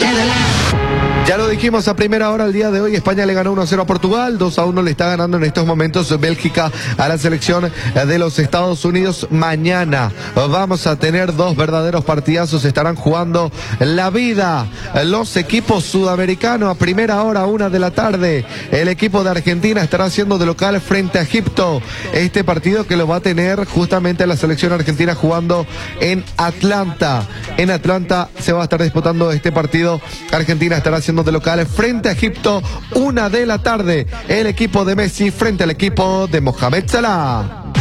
Ya lo dijimos a primera hora el día de hoy, España le ganó 1-0 a Portugal, 2-1 le está ganando en estos momentos Bélgica a la selección de los Estados Unidos. Mañana vamos a tener dos verdaderos partidazos, estarán jugando la vida los equipos sudamericanos a primera hora, 1 de la tarde. El equipo de Argentina estará haciendo de local frente a Egipto. Este partido que lo va a tener justamente la selección argentina jugando en Atlanta. En Atlanta se va a estar disputando este partido. Argentina estará haciendo de locales frente a Egipto, 1 de la tarde. El equipo de Messi frente al equipo de Mohamed Salah.